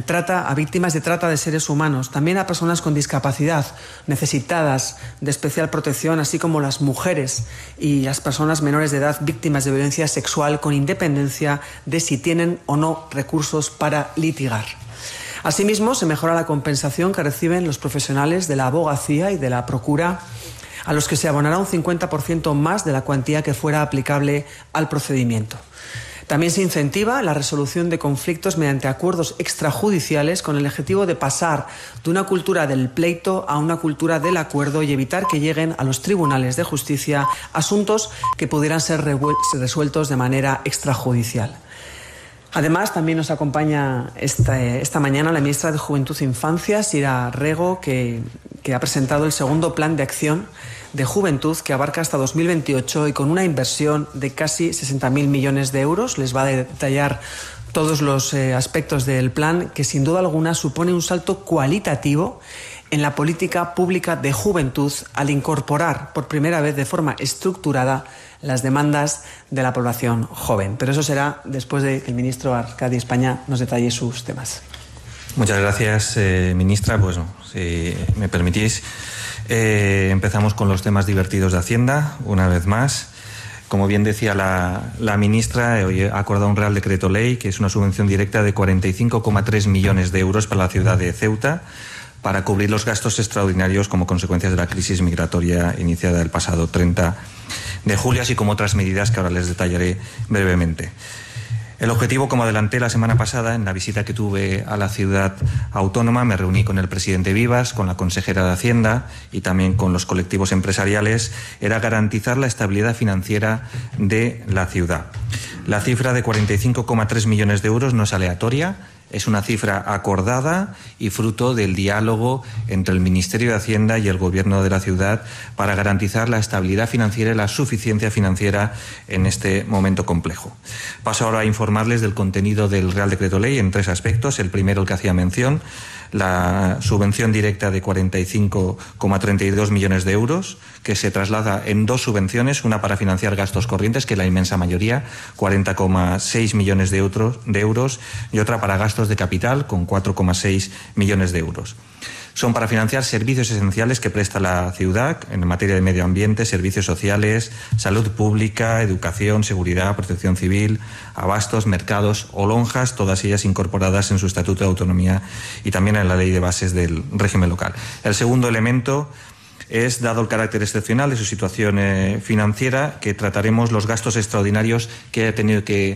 a víctimas de trata de seres humanos, también a personas con discapacidad, necesitadas de especial protección, así como las mujeres y las personas menores de edad víctimas de violencia sexual, con independencia de si tienen o no recursos para litigar. Asimismo, se mejora la compensación que reciben los profesionales de la abogacía y de la procura, a los que se abonará un 50% más de la cuantía que fuera aplicable al procedimiento. También se incentiva la resolución de conflictos mediante acuerdos extrajudiciales con el objetivo de pasar de una cultura del pleito a una cultura del acuerdo y evitar que lleguen a los tribunales de justicia asuntos que pudieran ser resueltos de manera extrajudicial. Además, también nos acompaña esta mañana la ministra de Juventud e Infancia, Sira Rego, que ha presentado el segundo plan de acción de juventud que abarca hasta 2028 y con una inversión de casi 60.000 millones de euros. Les va a detallar todos los aspectos del plan, que sin duda alguna supone un salto cualitativo en la política pública de juventud al incorporar por primera vez de forma estructurada las demandas de la población joven. Pero eso será después de que el ministro Arcadi España nos detalle sus temas. Muchas gracias, ministra. Pues, si me permitís, empezamos con los temas divertidos de Hacienda, una vez más. Como bien decía la ministra, hoy ha acordado un Real Decreto Ley, que es una subvención directa de 45,3 millones de euros para la ciudad de Ceuta, para cubrir los gastos extraordinarios como consecuencia de la crisis migratoria iniciada el pasado 30 de julio, así como otras medidas que ahora les detallaré brevemente. El objetivo, como adelanté la semana pasada, en la visita que tuve a la ciudad autónoma, me reuní con el presidente Vivas, con la consejera de Hacienda y también con los colectivos empresariales, era garantizar la estabilidad financiera de la ciudad. La cifra de 45,3 millones de euros no es aleatoria. Es una cifra acordada y fruto del diálogo entre el Ministerio de Hacienda y el Gobierno de la ciudad para garantizar la estabilidad financiera y la suficiencia financiera en este momento complejo. Paso ahora a informarles del contenido del Real Decreto Ley en 3 aspectos. El primero, el que hacía mención, la subvención directa de 45,32 millones de euros, que se traslada en 2 subvenciones, una para financiar gastos corrientes, que es la inmensa mayoría, 40,6 millones de euros, y otra para gastos de capital, con 4,6 millones de euros. Son para financiar servicios esenciales que presta la ciudad en materia de medio ambiente, servicios sociales, salud pública, educación, seguridad, protección civil, abastos, mercados o lonjas, todas ellas incorporadas en su Estatuto de Autonomía y también en la Ley de Bases del régimen local. El segundo elemento es, dado el carácter excepcional de su situación financiera, que trataremos los gastos extraordinarios que ha tenido que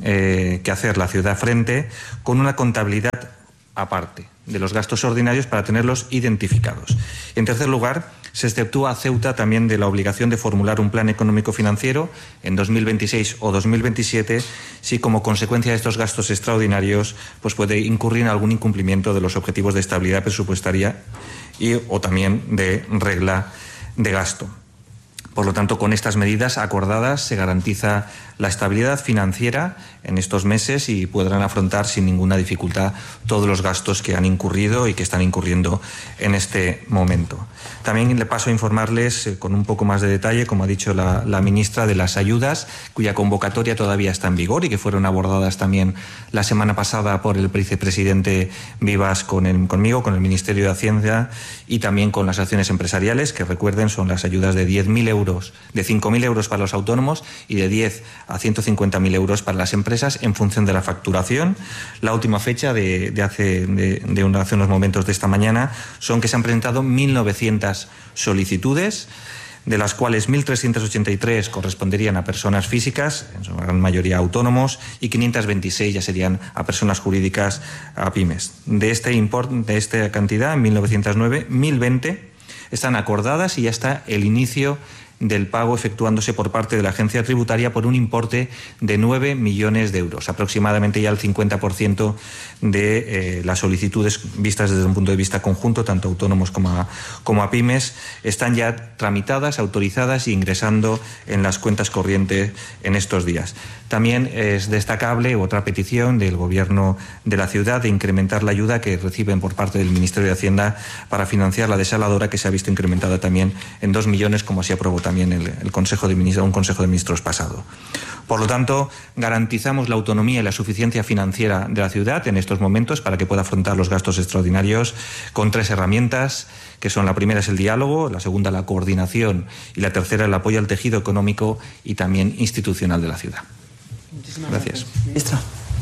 hacer la ciudad frente, con una contabilidad aparte de los gastos ordinarios para tenerlos identificados. En tercer lugar, se exceptúa a Ceuta también de la obligación de formular un plan económico financiero en 2026 o 2027 si, como consecuencia de estos gastos extraordinarios, pues puede incurrir en algún incumplimiento de los objetivos de estabilidad presupuestaria o también de regla de gasto. Por lo tanto, con estas medidas acordadas se garantiza la estabilidad financiera en estos meses y podrán afrontar sin ninguna dificultad todos los gastos que han incurrido y que están incurriendo en este momento. También le paso a informarles con un poco más de detalle, como ha dicho la ministra, de las ayudas cuya convocatoria todavía está en vigor y que fueron abordadas también la semana pasada por el vicepresidente Vivas conmigo, con el Ministerio de Hacienda y también con las acciones empresariales, que recuerden son las ayudas de 10.000 euros, de 5.000 euros para los autónomos y de 10 a 150.000 euros para las empresas en función de la facturación. La última fecha de hace unos momentos de esta mañana son que se han presentado 1.900 solicitudes, de las cuales 1.383 corresponderían a personas físicas, en su gran mayoría autónomos, y 526 ya serían a personas jurídicas, a pymes. De esta cantidad, 1.909, 1.020 están acordadas y ya está el inicio del pago efectuándose por parte de la agencia tributaria por un importe de 9 millones de euros. Aproximadamente ya el 50% de las solicitudes vistas desde un punto de vista conjunto, tanto autónomos como a pymes, están ya tramitadas, autorizadas e ingresando en las cuentas corrientes en estos días. También es destacable otra petición del Gobierno de la ciudad de incrementar la ayuda que reciben por parte del Ministerio de Hacienda para financiar la desaladora, que se ha visto incrementada también en 2 millones, como así aprobó también el Consejo de Ministros, un Consejo de Ministros pasado. Por lo tanto, garantizamos la autonomía y la suficiencia financiera de la ciudad en estos momentos para que pueda afrontar los gastos extraordinarios con 3 herramientas, que son: la primera es el diálogo, la segunda la coordinación y la tercera el apoyo al tejido económico y también institucional de la ciudad. Gracias. Ministra.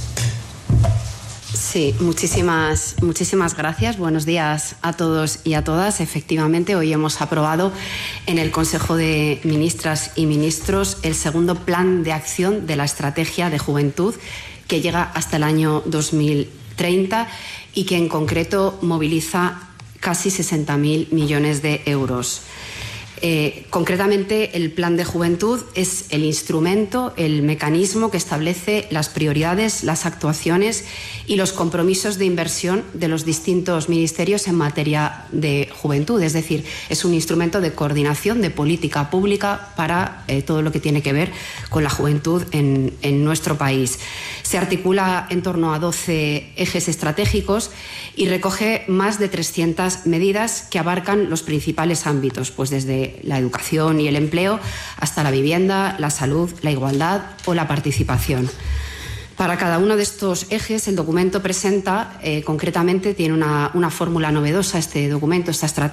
Sí, muchísimas gracias. Buenos días a todos y a todas. Efectivamente, hoy hemos aprobado en el Consejo de Ministras y Ministros el segundo plan de acción de la Estrategia de Juventud, que llega hasta el año 2030 y que en concreto moviliza casi 60.000 millones de euros. Concretamente, el Plan de Juventud es el instrumento, el mecanismo que establece las prioridades, las actuaciones y los compromisos de inversión de los distintos ministerios en materia de juventud. Es decir, es un instrumento de coordinación de política pública para todo lo que tiene que ver con la juventud en nuestro país. Se articula en torno a 12 ejes estratégicos y recoge más de 300 medidas que abarcan los principales ámbitos, pues desde la educación y el empleo hasta la vivienda, la salud, la igualdad o la participación. Para cada uno de estos ejes, el documento presenta, concretamente, tiene una fórmula novedosa este documento,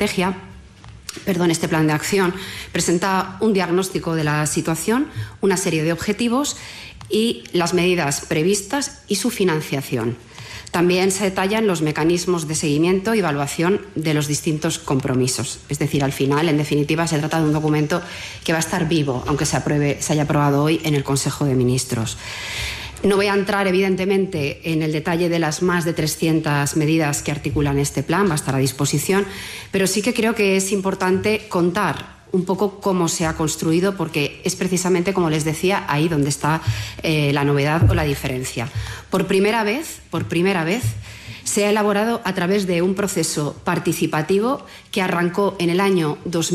este plan de acción, presenta un diagnóstico de la situación, una serie de objetivos y las medidas previstas y su financiación. También se detallan los mecanismos de seguimiento y evaluación de los distintos compromisos. Es decir, al final, en definitiva, se trata de un documento que va a estar vivo, aunque se haya aprobado hoy en el Consejo de Ministros. No voy a entrar, evidentemente, en el detalle de las más de 300 medidas que articulan este plan, va a estar a disposición, pero sí que creo que es importante contar un poco cómo se ha construido, porque es precisamente, como les decía, ahí donde está la novedad o la diferencia. Por primera vez, se ha elaborado a través de un proceso participativo que arrancó en el año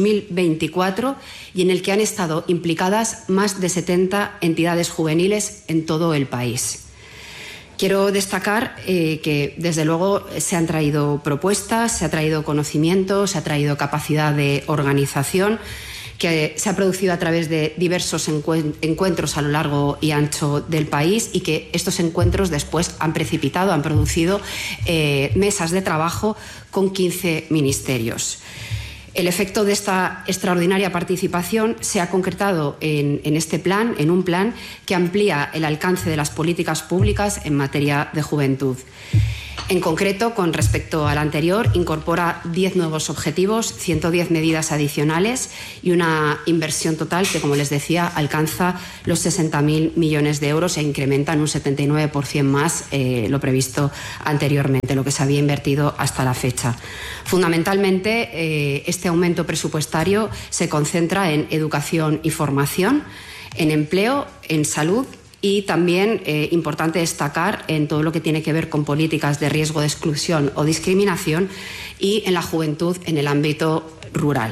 2024 y en el que han estado implicadas más de 70 entidades juveniles en todo el país. Quiero destacar que, desde luego, se han traído propuestas, se ha traído conocimiento, se ha traído capacidad de organización, que se ha producido a través de diversos encuentros a lo largo y ancho del país y que estos encuentros después han producido mesas de trabajo con 15 ministerios. El efecto de esta extraordinaria participación se ha concretado en un plan que amplía el alcance de las políticas públicas en materia de juventud. En concreto, con respecto al anterior, incorpora 10 nuevos objetivos, 110 medidas adicionales y una inversión total que, como les decía, alcanza los 60.000 millones de euros e incrementa en un 79% más lo previsto anteriormente, lo que se había invertido hasta la fecha. Fundamentalmente, este aumento presupuestario se concentra en educación y formación, en empleo, en salud y también, importante destacar, en todo lo que tiene que ver con políticas de riesgo de exclusión o discriminación y en la juventud en el ámbito rural.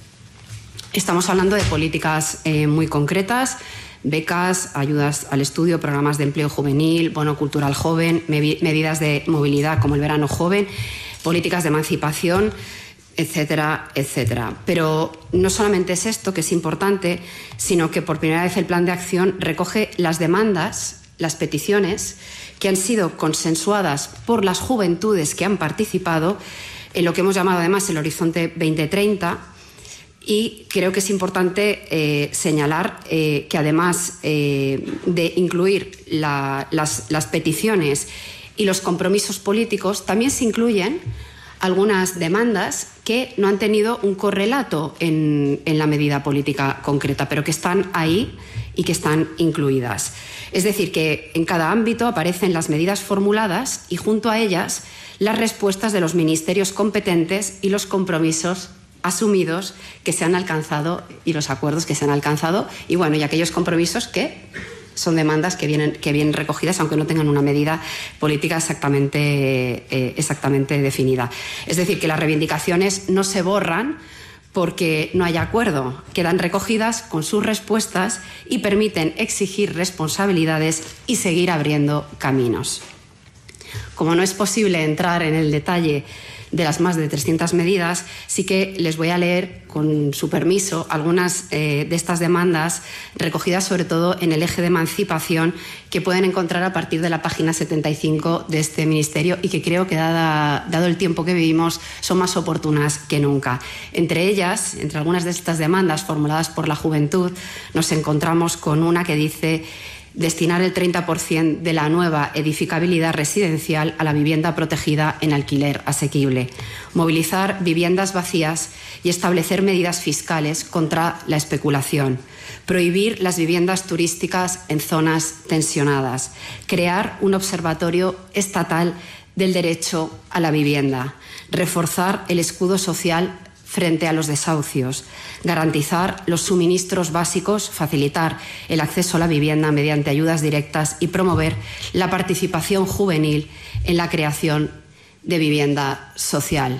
Estamos hablando de políticas muy concretas: becas, ayudas al estudio, programas de empleo juvenil, bono cultural joven, medidas de movilidad como el verano joven, políticas de emancipación, etcétera, etcétera. Pero no solamente es esto, que es importante, sino que por primera vez el plan de acción recoge las demandas, las peticiones que han sido consensuadas por las juventudes que han participado en lo que hemos llamado además el Horizonte 2030. Y creo que es importante señalar que además de incluir las peticiones y los compromisos políticos, también se incluyen algunas demandas que no han tenido un correlato en la medida política concreta, pero que están ahí y que están incluidas. Es decir, que en cada ámbito aparecen las medidas formuladas y, junto a ellas, las respuestas de los ministerios competentes y los compromisos asumidos que se han alcanzado y los acuerdos que se han alcanzado y aquellos compromisos que son demandas que vienen recogidas, aunque no tengan una medida política exactamente definida. Es decir, que las reivindicaciones no se borran porque no haya acuerdo, quedan recogidas con sus respuestas y permiten exigir responsabilidades y seguir abriendo caminos. Como no es posible entrar en el detalle de las más de 300 medidas, sí que les voy a leer, con su permiso, algunas de estas demandas recogidas sobre todo en el eje de emancipación que pueden encontrar a partir de la página 75 de este Ministerio y que creo que, dado el tiempo que vivimos, son más oportunas que nunca. Entre ellas, entre algunas de estas demandas formuladas por la juventud, nos encontramos con una que dice: destinar el 30% de la nueva edificabilidad residencial a la vivienda protegida en alquiler asequible, movilizar viviendas vacías y establecer medidas fiscales contra la especulación, prohibir las viviendas turísticas en zonas tensionadas, crear un observatorio estatal del derecho a la vivienda, reforzar el escudo social frente a los desahucios, garantizar los suministros básicos, facilitar el acceso a la vivienda mediante ayudas directas y promover la participación juvenil en la creación de vivienda social.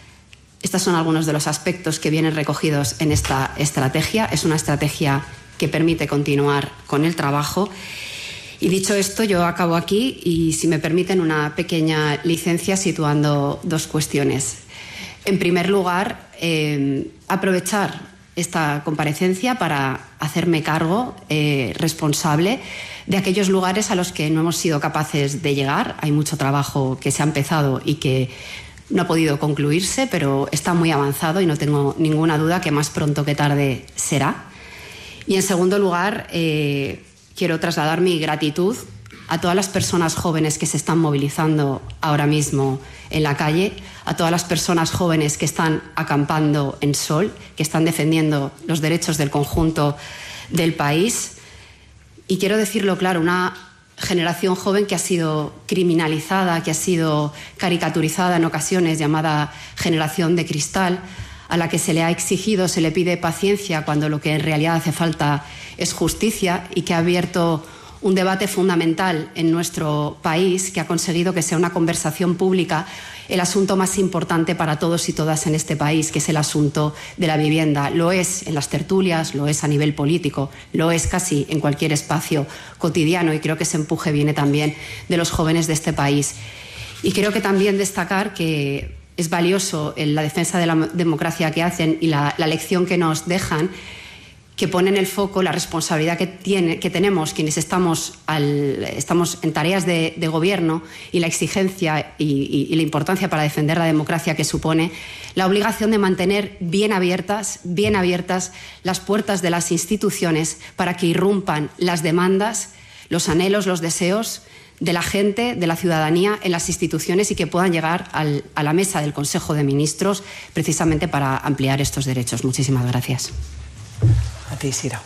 Estos son algunos de los aspectos que vienen recogidos en esta estrategia. Es una estrategia que permite continuar con el trabajo. Y dicho esto, yo acabo aquí y, si me permiten, una pequeña licencia situando dos cuestiones. En primer lugar, aprovechar esta comparecencia para hacerme cargo responsable de aquellos lugares a los que no hemos sido capaces de llegar. Hay mucho trabajo que se ha empezado y que no ha podido concluirse, pero está muy avanzado y no tengo ninguna duda que más pronto que tarde será. Y en segundo lugar, quiero trasladar mi gratitud a todas las personas jóvenes que se están movilizando ahora mismo en la calle, a todas las personas jóvenes que están acampando en Sol, que están defendiendo los derechos del conjunto del país. Y quiero decirlo claro, una generación joven que ha sido criminalizada, que ha sido caricaturizada en ocasiones, llamada generación de cristal, a la que se le ha exigido, se le pide paciencia cuando lo que en realidad hace falta es justicia, y que ha abierto un debate fundamental en nuestro país, que ha conseguido que sea una conversación pública el asunto más importante para todos y todas en este país, que es el asunto de la vivienda. Lo es en las tertulias, lo es a nivel político, lo es casi en cualquier espacio cotidiano, y creo que ese empuje viene también de los jóvenes de este país. Y creo que también destacar que es valioso en la defensa de la democracia que hacen y la lección que nos dejan, que ponen el foco la responsabilidad que tenemos quienes estamos en tareas de gobierno, y la exigencia y la importancia para defender la democracia que supone la obligación de mantener bien abiertas las puertas de las instituciones para que irrumpan las demandas, los anhelos, los deseos de la gente, de la ciudadanía en las instituciones, y que puedan llegar a la mesa del Consejo de Ministros precisamente para ampliar estos derechos. Muchísimas gracias. A ti, Sira.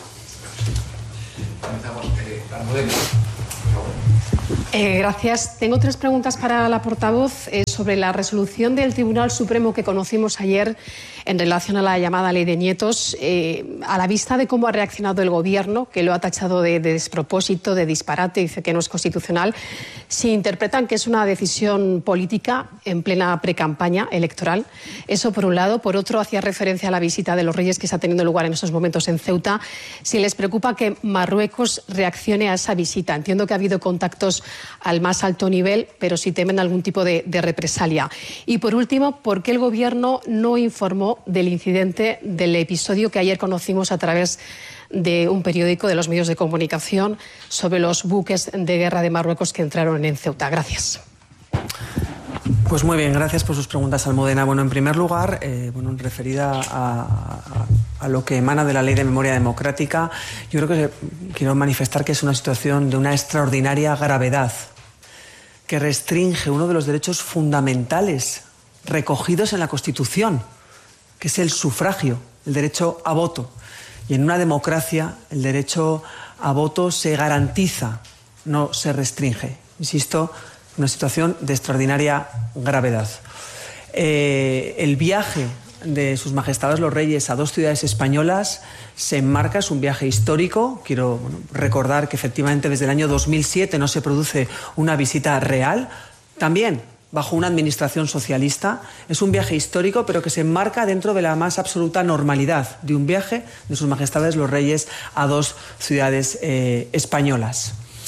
Gracias. Tengo tres preguntas para la portavoz sobre la resolución del Tribunal Supremo que conocimos ayer en relación a la llamada Ley de Nietos. A la vista de cómo ha reaccionado el Gobierno, que lo ha tachado de despropósito, de disparate, dice que no es constitucional, si interpretan que es una decisión política en plena precampaña electoral. Eso por un lado. Por otro, hacía referencia a la visita de los Reyes que está teniendo lugar en estos momentos en Ceuta. Si les preocupa que Marruecos reaccione a esa visita. Entiendo que ha habido contactos al más alto nivel, pero si temen algún tipo de represalia. Y por último, ¿por qué el Gobierno no informó del incidente, del episodio que ayer conocimos a través de un periódico, de los medios de comunicación, sobre los buques de guerra de Marruecos que entraron en Ceuta? Gracias. Pues muy bien, gracias por sus preguntas, Almudena. Bueno, en primer lugar, referida a lo que emana de la Ley de Memoria Democrática, yo creo que quiero manifestar que es una situación de una extraordinaria gravedad, que restringe uno de los derechos fundamentales recogidos en la Constitución, que es el sufragio, el derecho a voto. Y en una democracia el derecho a voto se garantiza, no se restringe. Insisto, una situación de extraordinaria gravedad. El viaje de Sus Majestades los Reyes a dos ciudades españolas se enmarca, es un viaje histórico. Quiero recordar que efectivamente desde el año 2007 no se produce una visita real, también bajo una administración socialista. Es un viaje histórico, pero que se enmarca dentro de la más absoluta normalidad de un viaje de Sus Majestades los Reyes a dos ciudades españolas.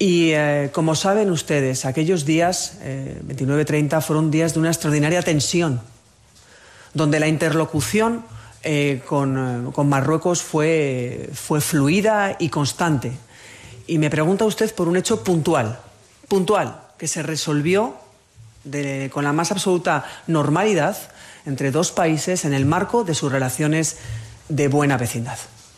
Y como saben ustedes, aquellos días, 29-30, fueron días de una extraordinaria tensión, donde la interlocución con Marruecos fue fluida y constante. Y me pregunta usted por un hecho puntual, que se resolvió con la más absoluta normalidad entre dos países en el marco de sus relaciones de buena vecindad.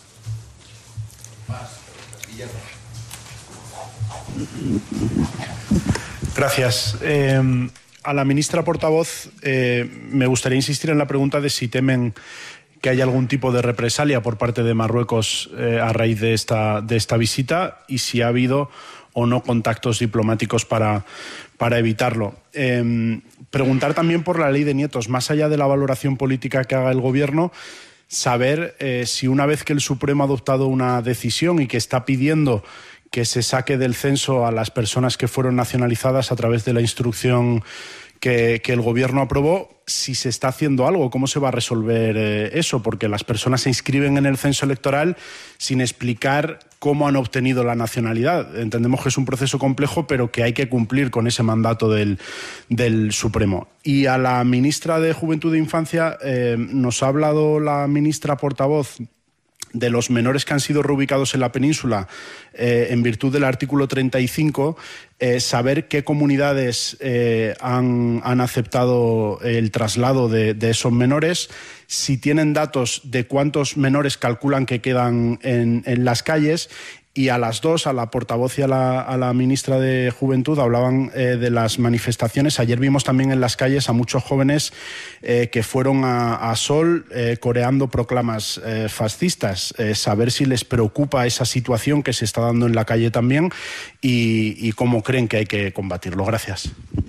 Gracias. A la ministra portavoz me gustaría insistir en la pregunta de si temen que haya algún tipo de represalia por parte de Marruecos a raíz de esta visita y si ha habido o no contactos diplomáticos para evitarlo. Preguntar también por la ley de nietos, más allá de la valoración política que haga el Gobierno, saber si una vez que el Supremo ha adoptado una decisión y que está pidiendo que se saque del censo a las personas que fueron nacionalizadas a través de la instrucción que el Gobierno aprobó, si se está haciendo algo, cómo se va a resolver eso, porque las personas se inscriben en el censo electoral sin explicar cómo han obtenido la nacionalidad. Entendemos que es un proceso complejo, pero que hay que cumplir con ese mandato del Supremo. Y a la ministra de Juventud e Infancia nos ha hablado la ministra portavoz de los menores que han sido reubicados en la península en virtud del artículo 35, saber qué comunidades han aceptado el traslado de esos menores, si tienen datos de cuántos menores calculan que quedan en las calles. Y a las dos, a la portavoz y a la ministra de Juventud, hablaban de las manifestaciones. Ayer vimos también en las calles a muchos jóvenes que fueron a Sol coreando proclamas fascistas. Saber si les preocupa esa situación que se está dando en la calle también y cómo creen que hay que combatirlo. Gracias.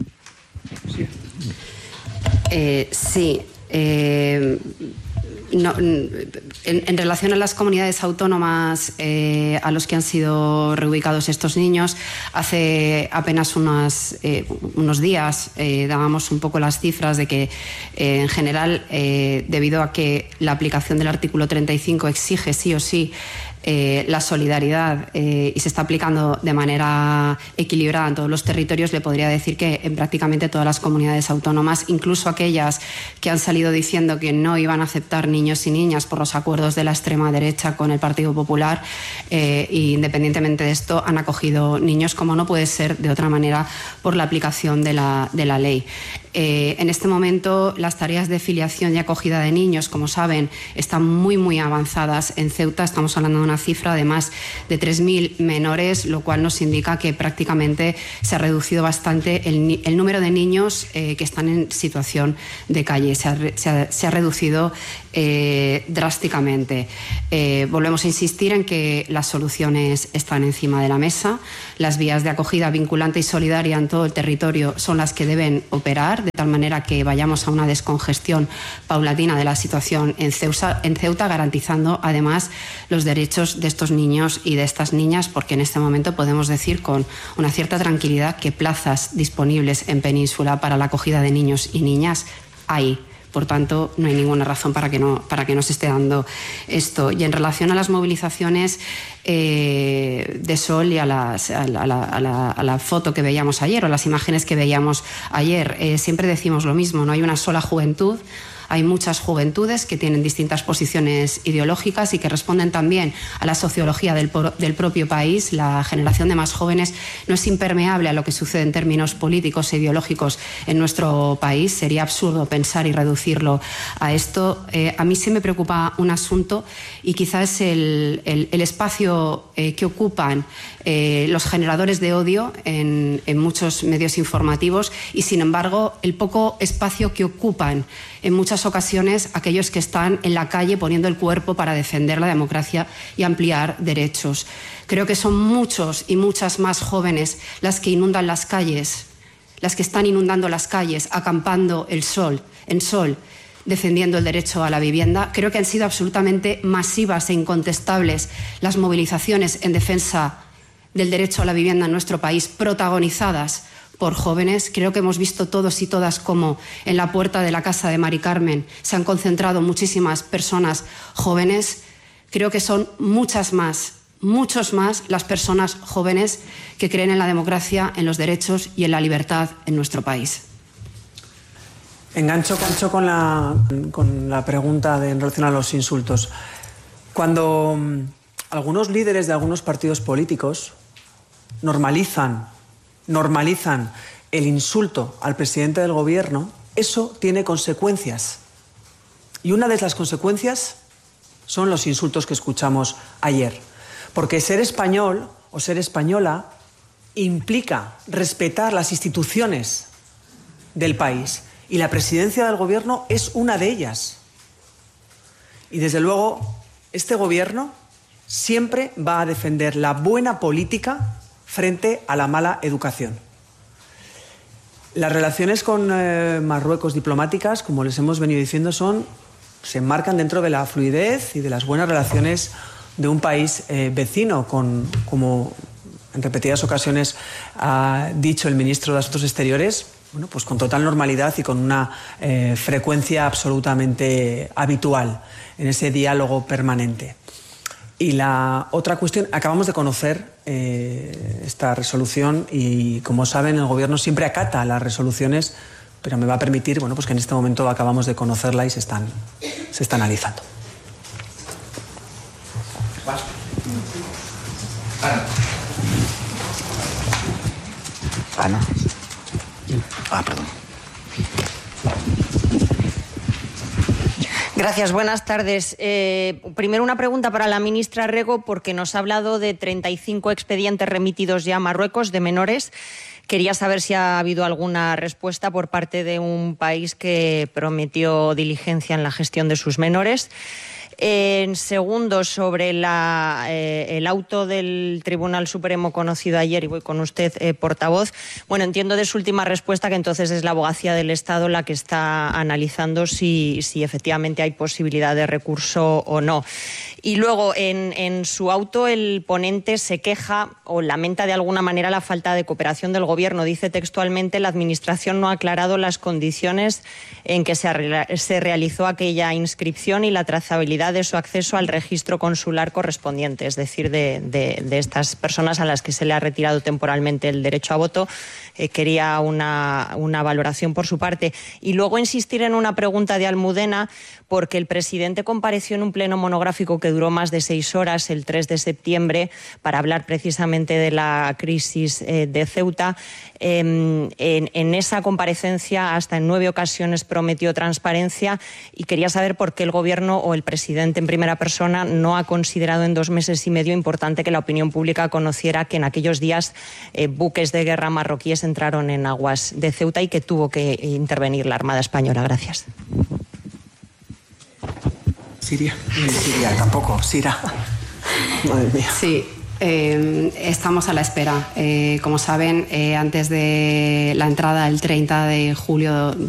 Sí. No, en relación a las comunidades autónomas a los que han sido reubicados estos niños, hace apenas unos días dábamos un poco las cifras de que en general, debido a que la aplicación del artículo 35 exige sí o sí la solidaridad y se está aplicando de manera equilibrada en todos los territorios, le podría decir que en prácticamente todas las comunidades autónomas, incluso aquellas que han salido diciendo que no iban a aceptar niños y niñas por los acuerdos de la extrema derecha con el Partido Popular, y independientemente de esto han acogido niños, como no puede ser de otra manera, por la aplicación de la ley. En este momento las tareas de filiación y acogida de niños, como saben, están muy avanzadas en Ceuta. Estamos hablando de una cifra de más de 3.000 menores, lo cual nos indica que prácticamente se ha reducido bastante el número de niños que están en situación de calle. Se ha reducido drásticamente. Volvemos a insistir en que las soluciones están encima de la mesa. Las vías de acogida vinculante y solidaria en todo el territorio son las que deben operar, de tal manera que vayamos a una descongestión paulatina de la situación en Ceuta, garantizando además los derechos de estos niños y de estas niñas, porque en este momento podemos decir con una cierta tranquilidad que plazas disponibles en Península para la acogida de niños y niñas hay. Por tanto, no hay ninguna razón para que no se esté dando esto. Y en relación a las movilizaciones de Sol y a la foto que veíamos ayer o las imágenes que veíamos ayer, siempre decimos lo mismo, no hay una sola juventud. Hay muchas juventudes que tienen distintas posiciones ideológicas y que responden también a la sociología del propio país. La generación de más jóvenes no es impermeable a lo que sucede en términos políticos e ideológicos en nuestro país. Sería absurdo pensar y reducirlo a esto. A mí sí me preocupa un asunto y quizás es el espacio que ocupan los generadores de odio en muchos medios informativos y, sin embargo, el poco espacio que ocupan en muchas ocasiones aquellos que están en la calle poniendo el cuerpo para defender la democracia y ampliar derechos. Creo que son muchos y muchas más jóvenes las que inundan las calles, las que están inundando las calles, acampando en Sol, defendiendo el derecho a la vivienda. Creo que han sido absolutamente masivas e incontestables las movilizaciones en defensa del derecho a la vivienda en nuestro país, protagonizadas por jóvenes. Creo que hemos visto todos y todas cómo en la puerta de la casa de Mari Carmen se han concentrado muchísimas personas jóvenes. Creo que son muchas más muchos más las personas jóvenes que creen en la democracia, en los derechos y en la libertad en nuestro país. Engancho con la pregunta en relación a los insultos. Cuando algunos líderes de algunos partidos políticos normalizan el insulto al presidente del gobierno, eso tiene consecuencias. Y una de las consecuencias son los insultos que escuchamos ayer. Porque ser español o ser española implica respetar las instituciones del país. Y la presidencia del gobierno es una de ellas. Y desde luego, este gobierno siempre va a defender la buena política frente a la mala educación. Las relaciones con Marruecos diplomáticas, como les hemos venido diciendo, se enmarcan dentro de la fluidez y de las buenas relaciones de un país vecino, como en repetidas ocasiones ha dicho el ministro de Asuntos Exteriores, bueno, pues con total normalidad y con una frecuencia absolutamente habitual en ese diálogo permanente. Y la otra cuestión, acabamos de conocer esta resolución y, como saben, el Gobierno siempre acata las resoluciones, pero me va a permitir, bueno, pues que en este momento acabamos de conocerla y se está analizando. Ana. Perdón. Gracias, buenas tardes. Primero una pregunta para la ministra Rego, porque nos ha hablado de 35 expedientes remitidos ya a Marruecos de menores. Quería saber si ha habido alguna respuesta por parte de un país que prometió diligencia en la gestión de sus menores. En segundo, sobre el auto del Tribunal Supremo conocido ayer, y voy con usted, portavoz. Bueno, entiendo de su última respuesta que entonces es la Abogacía del Estado la que está analizando si efectivamente hay posibilidad de recurso o no. Y luego, en su auto, el ponente se queja o lamenta de alguna manera la falta de cooperación del Gobierno. Dice textualmente: la Administración no ha aclarado las condiciones en que se realizó aquella inscripción y la trazabilidad de su acceso al registro consular correspondiente, es decir, de estas personas a las que se le ha retirado temporalmente el derecho a voto. Quería una valoración por su parte. Y luego insistir en una pregunta de Almudena, porque el presidente compareció en un pleno monográfico que duró más de 6 horas el 3 de septiembre para hablar precisamente de la crisis de Ceuta. En esa comparecencia, hasta en 9 ocasiones prometió transparencia, y quería saber por qué el Gobierno o el presidente en primera persona no ha considerado en 2 meses y medio importante que la opinión pública conociera que en aquellos días buques de guerra marroquíes entraron en aguas de Ceuta y que tuvo que intervenir la Armada Española. Gracias. Siria tampoco, Sira. Madre mía. Sí. Estamos a la espera. Como saben, antes de la entrada el 30 de julio